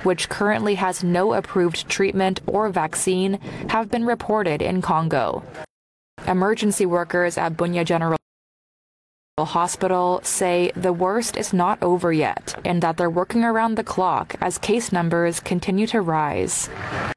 which currently has no approved treatment or vaccine, have been reported in Congo. Emergency workers at Bunia General Hospital say the worst is not over yet and that they're working around the clock as case numbers continue to rise.